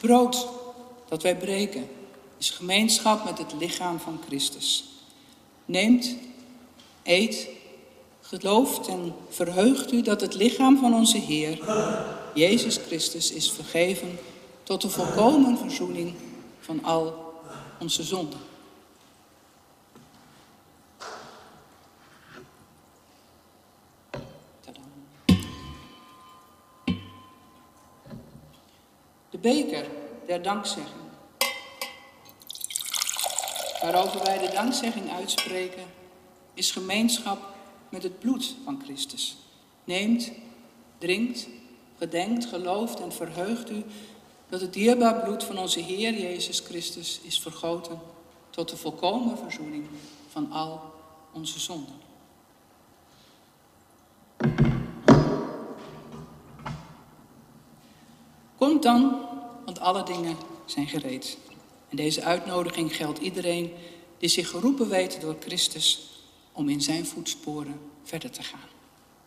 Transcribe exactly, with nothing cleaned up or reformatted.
brood dat wij breken is gemeenschap met het lichaam van Christus. Neemt, eet, gelooft en verheugt u dat het lichaam van onze Heer, Jezus Christus, is vergeven tot de volkomen verzoening van al onze zonden. De beker der dankzegging, waarover wij de dankzegging uitspreken, is gemeenschap met het bloed van Christus. Neemt, drinkt, gedenkt, gelooft en verheugt u dat het dierbaar bloed van onze Heer Jezus Christus is vergoten tot de volkomen verzoening van al onze zonden. Komt dan, want alle dingen zijn gereed. En deze uitnodiging geldt iedereen die zich geroepen weet door Christus om in zijn voetsporen verder te gaan.